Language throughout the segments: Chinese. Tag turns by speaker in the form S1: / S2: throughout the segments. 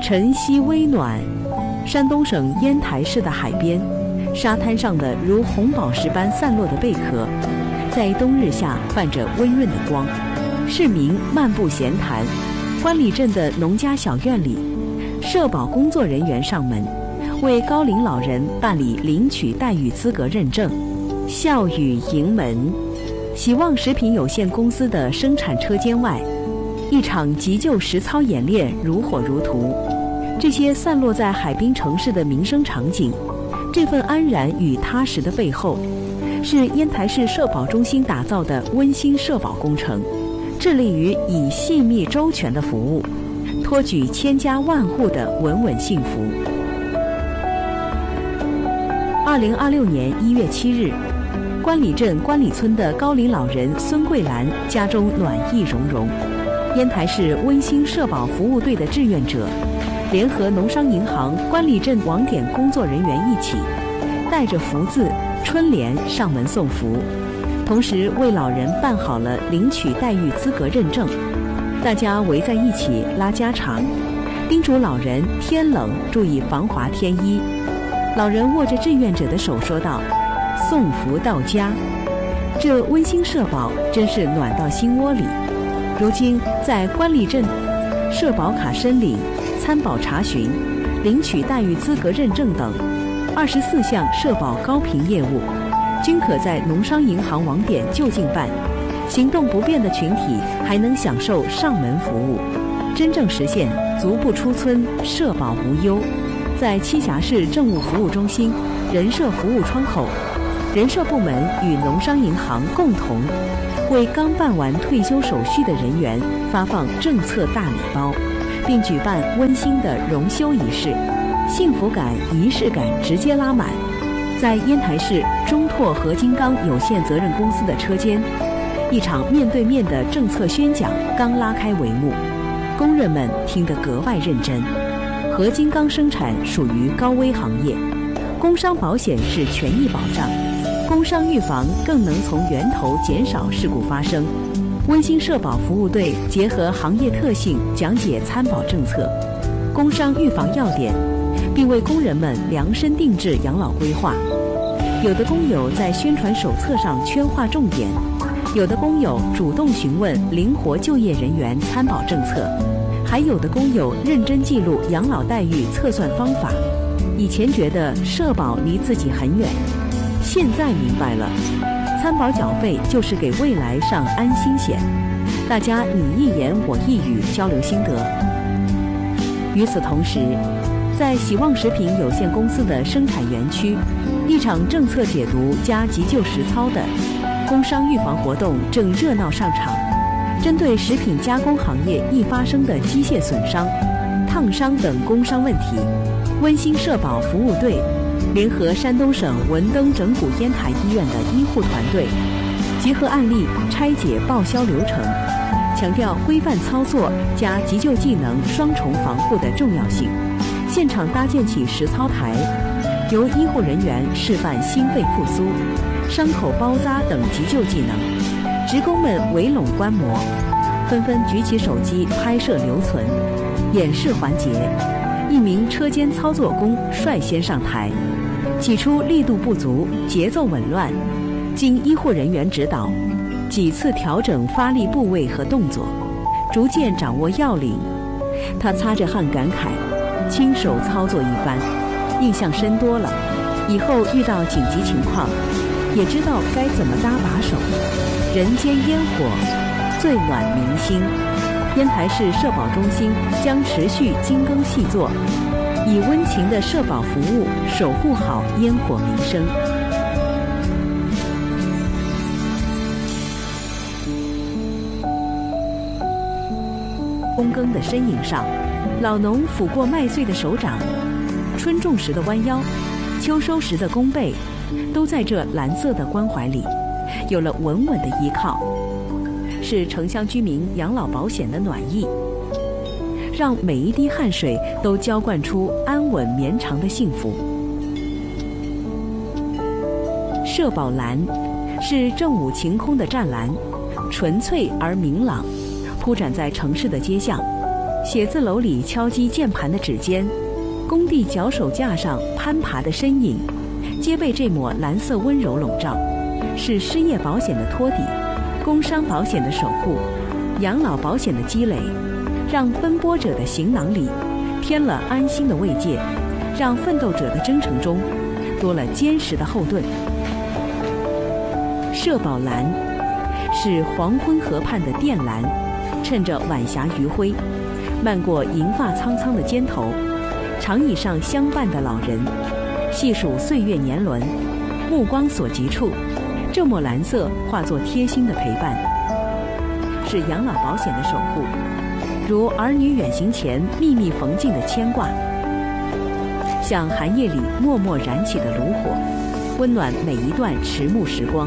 S1: 晨曦微暖，山东省烟台市的海边，沙滩上的如红宝石般散落的贝壳，在冬日下泛着温润的光。市民漫步闲谈，关里镇的农家小院里，社保工作人员上门，为高龄老人办理领取待遇资格认证。笑语迎门，喜旺食品有限公司的生产车间外，一场急救实操演练如火如荼。这些散落在海滨城市的民生场景，这份安然与踏实的背后，是烟台市社保中心打造的温馨社保工程，致力于以细密周全的服务，托举千家万户的稳稳幸福。2026年1月7日，关里镇关里村的高龄老人孙桂兰家中暖意融融。烟台市温馨社保服务队的志愿者，联合农商银行关里镇网点工作人员一起，带着福字、春联上门送福，同时为老人办好了领取待遇资格认证。大家围在一起拉家常，叮嘱老人天冷注意防滑添衣。老人握着志愿者的手说道：“送福到家。”这温馨社保真是暖到心窝里。如今在关里镇，社保卡申领、参保查询、领取待遇资格认证等24项社保高频业务，均可在农商银行网点就近办。行动不便的群体还能享受上门服务，真正实现足不出村、社保无忧。在栖霞市政务服务中心人社服务窗口，人社部门与农商银行共同为刚办完退休手续的人员发放政策大礼包，并举办温馨的荣休仪式，幸福感、仪式感直接拉满。在烟台市中拓合金钢有限责任公司的车间，一场面对面的政策宣讲刚拉开帷幕，工人们听得格外认真。合金钢生产属于高危行业，工伤保险是权益保障，工伤预防更能从源头减少事故发生。温馨社保服务队结合行业特性，讲解参保政策、工伤预防要点，并为工人们量身定制养老规划。有的工友在宣传手册上圈划重点，有的工友主动询问灵活就业人员参保政策，还有的工友认真记录养老待遇测算方法。以前觉得社保离自己很远，现在明白了，参保缴费就是给未来上安心险。大家你一言我一语交流心得。与此同时，在喜旺食品有限公司的生产园区，一场政策解读加急救实操的工伤预防活动正热闹上场。针对食品加工行业易发生的机械损伤、烫伤等工伤问题，温馨社保服务队联合山东省文登整骨烟台医院的医护团队，结合案例拆解报销流程，强调规范操作加急救技能双重防护的重要性。现场搭建起实操台，由医护人员示范心肺复苏、伤口包扎等急救技能。职工们围拢观摩，纷纷举起手机拍摄留存。演示环节，一名车间操作工率先上台，起初力度不足，节奏紊乱，经医护人员指导，几次调整发力部位和动作，逐渐掌握要领。他擦着汗感慨，亲手操作一番，印象深多了。以后遇到紧急情况，也知道该怎么搭把手。人间烟火，最暖民心。烟台市社保中心将持续精耕细作，以温情的社保服务守护好烟火民生。冬耕的身影上，老农抚过麦穗的手掌，春种时的弯腰，秋收时的弓背，都在这蓝色的关怀里有了稳稳的依靠，是城乡居民养老保险的暖意，让每一滴汗水都浇灌出安稳绵长的幸福。社保蓝是正午晴空的湛蓝，纯粹而明朗，铺展在城市的街巷。 写字楼里敲击键盘的指尖，工地脚手架上攀爬的身影，皆被这抹蓝色温柔笼罩，是失业保险的托底，工伤保险的守护，养老保险的积累，让奔波者的行囊里添了安心的慰藉，让奋斗者的征程中多了坚实的后盾。社保蓝是黄昏河畔的靛蓝，趁着晚霞余晖，漫过银发苍苍的肩头，长椅上相伴的老人，细数岁月年轮，目光所及处，这抹蓝色化作贴心的陪伴，是养老保险的守护，如儿女远行前秘密缝进的牵挂，像寒夜里默默燃起的炉火，温暖每一段迟暮时光。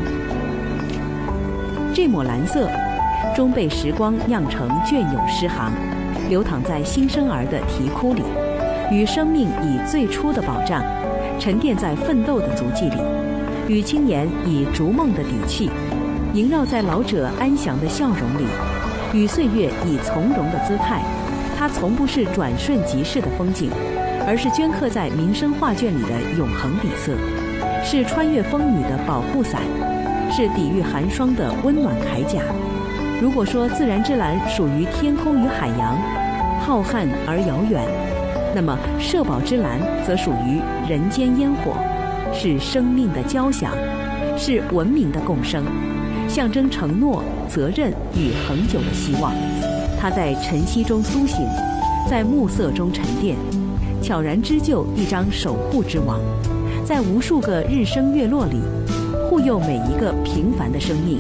S1: 这抹蓝色终被时光酿成隽永诗行，流淌在新生儿的啼哭里，与生命以最初的保障，沉淀在奋斗的足迹里，与青年以逐梦的底气，萦绕在老者安详的笑容里，与岁月以从容的姿态。它从不是转瞬即逝的风景，而是镌刻在民生画卷里的永恒底色，是穿越风雨的保护伞，是抵御寒霜的温暖铠甲。如果说自然之蓝属于天空与海洋，浩瀚而遥远，那么社保之蓝则属于人间烟火，是生命的交响，是文明的共生，象征承诺、责任与恒久的希望。它在晨曦中苏醒，在暮色中沉淀，悄然织就一张守护之网，在无数个日升月落里护佑每一个平凡的生命。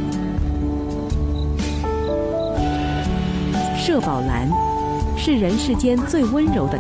S1: 社保蓝是人世间最温柔的